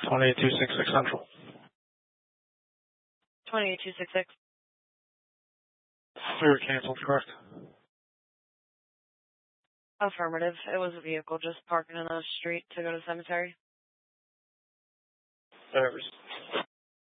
28266 Central. 28266. We were canceled, correct? Affirmative. It was a vehicle just parking in the street to go to the cemetery. There it was.